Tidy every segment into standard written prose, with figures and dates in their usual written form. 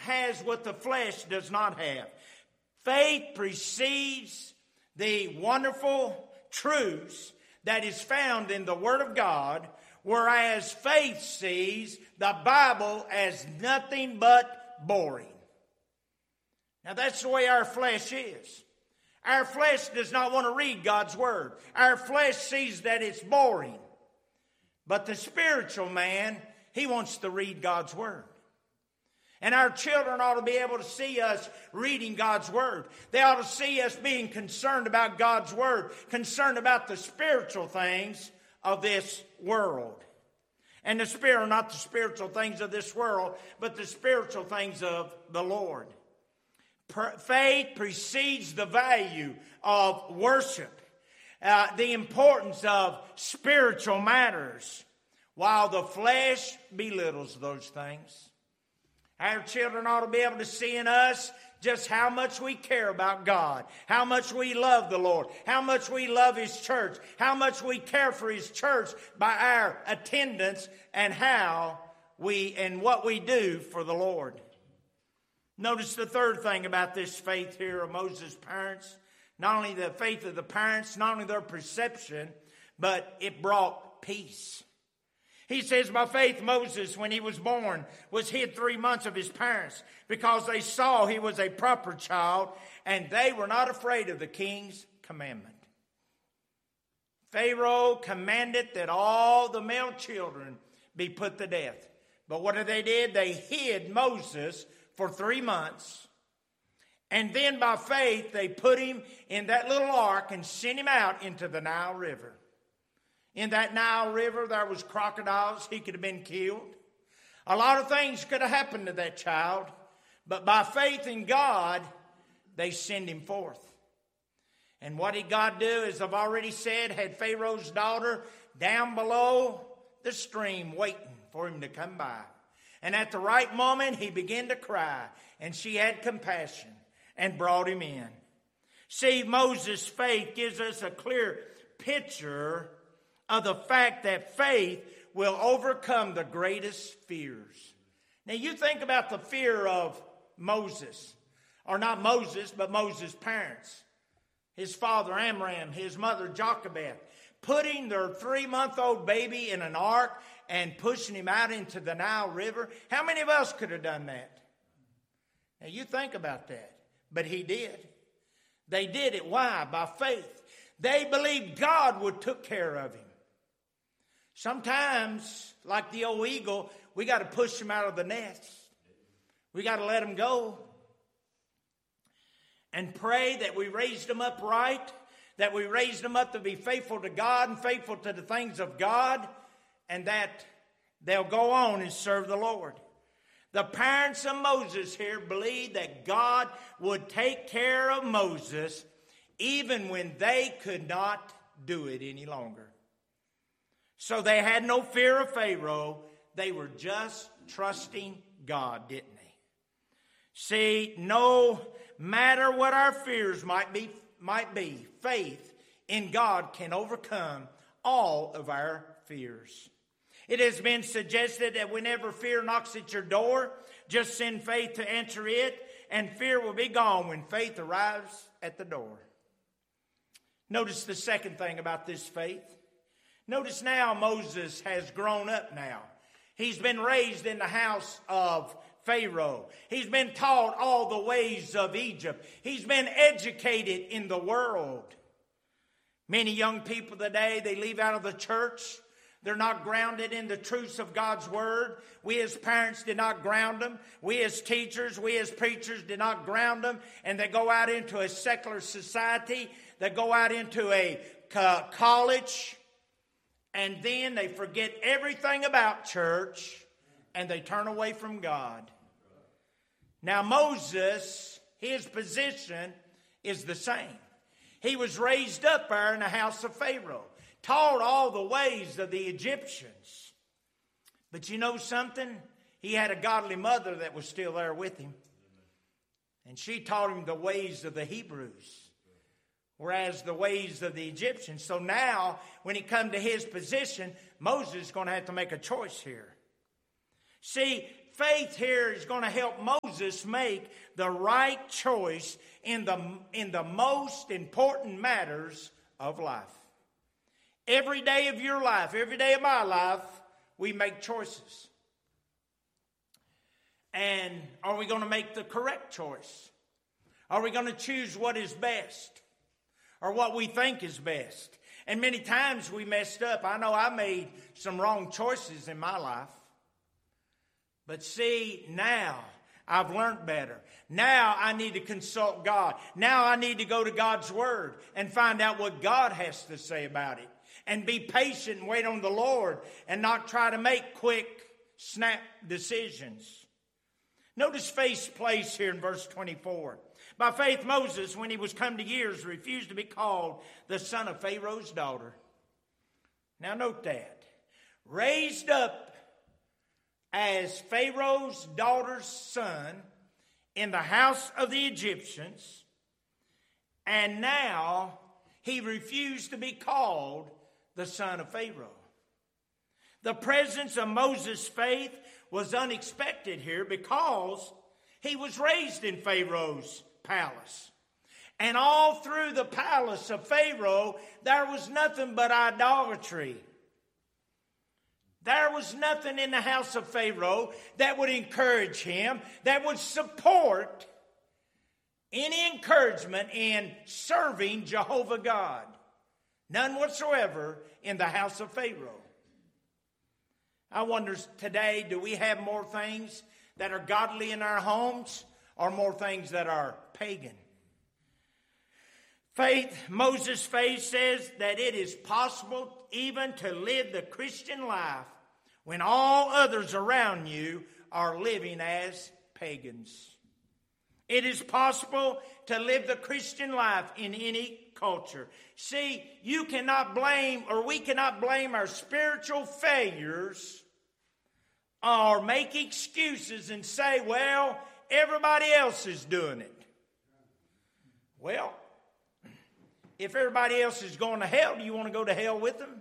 has what the flesh does not have. Faith precedes the wonderful truths that is found in the Word of God, whereas faith sees the Bible as nothing but boring. Now that's the way our flesh is. Our flesh does not want to read God's Word. Our flesh sees that it's boring. But the spiritual man, he wants to read God's Word. And our children ought to be able to see us reading God's Word. They ought to see us being concerned about God's Word, concerned about the spiritual things of this world. And the spirit, not the spiritual things of this world, but the spiritual things of the Lord. Faith precedes the value of worship, the importance of spiritual matters, while the flesh belittles those things. Our children ought to be able to see in us just how much we care about God, how much we love the Lord, how much we love His church, how much we care for His church by our attendance and what we do for the Lord. Notice the third thing about this faith here of Moses' parents. Not only the faith of the parents, not only their perception, but it brought peace. He says, by faith, Moses, when he was born, was hid 3 months of his parents because they saw he was a proper child, and they were not afraid of the king's commandment. Pharaoh commanded that all the male children be put to death. But what did? They hid Moses for 3 months. And then by faith, they put him in that little ark and sent him out into the Nile River. In that Nile River, there was crocodiles. He could have been killed. A lot of things could have happened to that child. But by faith in God, they send him forth. And what did God do? As I've already said, had Pharaoh's daughter down below the stream waiting for him to come by. And at the right moment, he began to cry. And she had compassion and brought him in. See, Moses' faith gives us a clear picture of the fact that faith will overcome the greatest fears. Now you think about the fear of Moses, or not Moses, but Moses' parents. His father Amram, his mother Jochebed, putting their 3-month-old baby in an ark and pushing him out into the Nile River. How many of us could have done that? Now you think about that. But he did. They did it. Why? By faith. They believed God would take care of him. Sometimes, like the old eagle, we got to push him out of the nest. We got to let him go. And pray that we raised him up right, that we raised him up to be faithful to God and faithful to the things of God, and that they'll go on and serve the Lord. The parents of Moses here believed that God would take care of Moses even when they could not do it any longer. So they had no fear of Pharaoh. They were just trusting God, didn't they? See, no matter what our fears might be, faith in God can overcome all of our fears. It has been suggested that whenever fear knocks at your door, just send faith to answer it, and fear will be gone when faith arrives at the door. Notice the second thing about this faith. Notice now Moses has grown up now. He's been raised in the house of Pharaoh. He's been taught all the ways of Egypt. He's been educated in the world. Many young people today, they leave out of the church. They're not grounded in the truths of God's Word. We as parents did not ground them. We as teachers, we as preachers did not ground them. And they go out into a secular society. They go out into a college. And then they forget everything about church. And they turn away from God. Now Moses, his position is the same. He was raised up there in the house of Pharaoh. Taught all the ways of the Egyptians. But you know something? He had a godly mother that was still there with him. And she taught him the ways of the Hebrews. Whereas the ways of the Egyptians. So now, when he come to his position, Moses is going to have to make a choice here. See, faith here is going to help Moses make the right choice in the most important matters of life. Every day of your life, every day of my life, we make choices. And are we going to make the correct choice? Are we going to choose what is best or what we think is best? And many times we messed up. I know I made some wrong choices in my life. But see, now I've learned better. Now I need to consult God. Now I need to go to God's Word and find out what God has to say about it. And be patient and wait on the Lord and not try to make quick, snap decisions. Notice faith's place here in verse 24. By faith, Moses, when he was come to years, refused to be called the son of Pharaoh's daughter. Now note that. Raised up as Pharaoh's daughter's son in the house of the Egyptians, and now he refused to be called the son of Pharaoh. The presence of Moses' faith was unexpected here because he was raised in Pharaoh's palace. And all through the palace of Pharaoh, there was nothing but idolatry. There was nothing in the house of Pharaoh that would encourage him, that would support any encouragement in serving Jehovah God. None whatsoever in the house of Pharaoh. I wonder today, do we have more things that are godly in our homes or more things that are pagan? Faith, Moses' faith says that it is possible even to live the Christian life when all others around you are living as pagans. It is possible to live the Christian life in any culture. See, you cannot blame, or we cannot blame our spiritual failures or make excuses and say, well, everybody else is doing it. Well, if everybody else is going to hell, do you want to go to hell with them?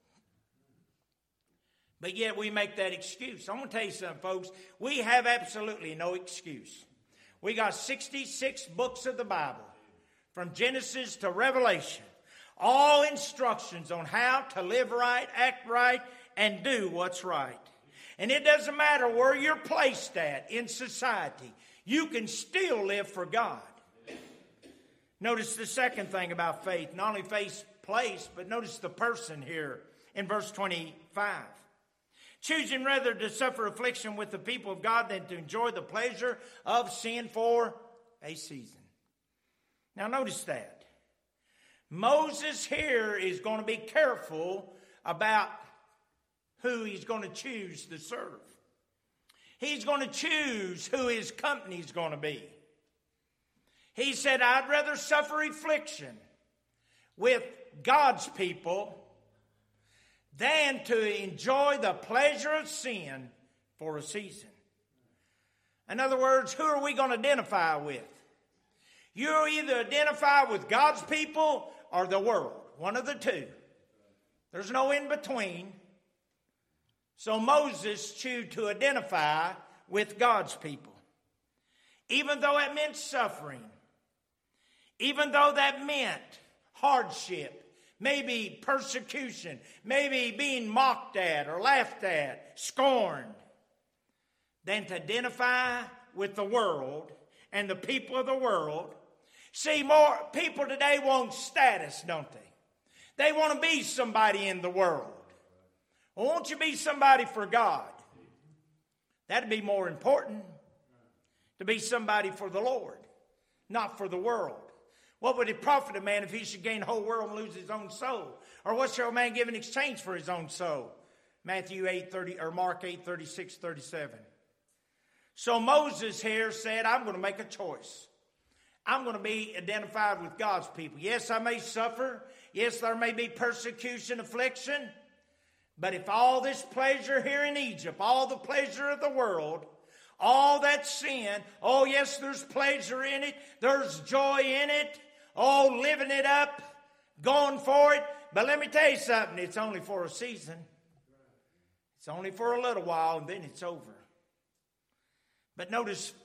But yet we make that excuse. I'm going to tell you something, folks. We have absolutely no excuse. We got 66 books of the Bible, from Genesis to Revelation. All instructions on how to live right, act right, and do what's right. And it doesn't matter where you're placed at in society. You can still live for God. Notice the second thing about faith. Not only faith's place, but notice the person here in verse 25. Choosing rather to suffer affliction with the people of God than to enjoy the pleasure of sin for a season. Now notice that. Moses here is going to be careful about who he's going to choose to serve. He's going to choose who his company is going to be. He said, I'd rather suffer affliction with God's people than to enjoy the pleasure of sin for a season. In other words, who are we going to identify with? You either identify with God's people or the world. One of the two. There's no in between. So Moses chose to identify with God's people. Even though it meant suffering. Even though that meant hardship. Maybe persecution. Maybe being mocked at or laughed at. Scorned. Than to identify with the world and the people of the world. See, more people today want status, don't they? They want to be somebody in the world. Well, won't you be somebody for God? That'd be more important. To be somebody for the Lord, not for the world. What would it profit a man if he should gain the whole world and lose his own soul? Or what shall a man give in exchange for his own soul? Matthew 8:30 or Mark 8:36, 37. So Moses here said, I'm going to make a choice. I'm going to be identified with God's people. Yes, I may suffer. Yes, there may be persecution, affliction. But if all this pleasure here in Egypt, all the pleasure of the world, all that sin, oh yes, there's pleasure in it. There's joy in it. Oh, living it up, going for it. But let me tell you something, it's only for a season. It's only for a little while and then it's over. But notice